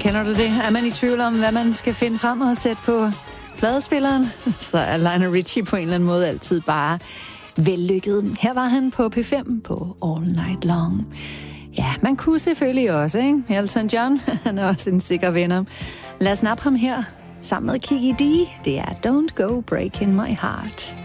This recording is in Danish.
Kender du det? Er man i tvivl om, hvad man skal finde frem og sætte på pladespilleren, så er Lionel Richie på en eller anden måde altid bare vellykket. Her var han på P5 på All Night Long. Ja, man kunne selvfølgelig også, ikke? Elton John, han er også en sikker vinder. Lad os nappe ham her sammen med Kiki D. Det er Don't Go Breaking My Heart.